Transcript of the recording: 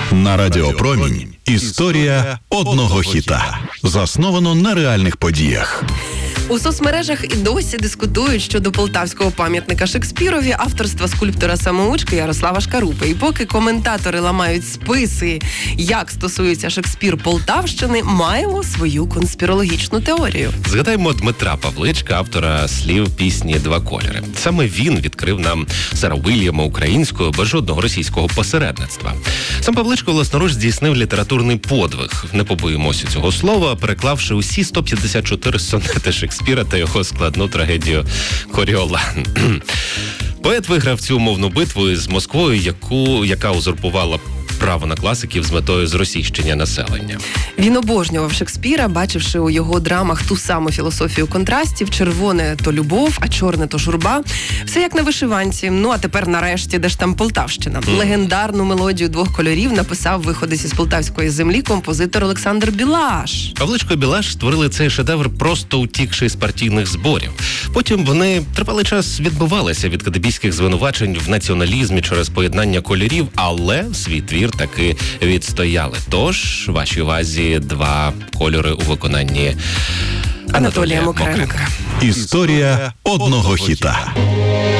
На Радіо Промінь. Історія одного хіта. Засновано на реальних подіях. У соцмережах і досі дискутують щодо полтавського пам'ятника Шекспірові авторства скульптора-самоучки Ярослава Шкарупи. І поки коментатори ламають списи, як стосується Шекспір Полтавщини, маємо свою конспірологічну теорію. Згадаємо Дмитра Павличка, автора слів пісні «Два кольори». Саме він відкрив нам Сера Вільяма українською без жодного російського посередництва. Сам Павличко власноруч здійснив літературний подвиг, не побоїмося цього слова, переклавши усі 154 сонети Шекспіра та його складну трагедію «Коріолан». Поет виграв цю мовну битву із Москвою, яка узурпувала право на класиків з метою зросійщення населення. Він обожнював Шекспіра, бачивши у його драмах ту саму філософію контрастів: червоне – то любов, а чорне – то журба. Все як на вишиванці. Ну, а тепер нарешті, де ж там Полтавщина? Легендарну мелодію «Двох кольорів» написав виходець із полтавської землі композитор Олександр Білаш. Павличко і Білаш створили цей шедевр, просто утікши з партійних зборів. Потім вони тривалий час відбивалися від кадебійських звинувачень в націоналізмі через поєднання кольорів, але свій твір таки відстояли. Тож, вашій увазі «Два кольори» у виконанні Анатолія Мокренка. Історія одного хіта.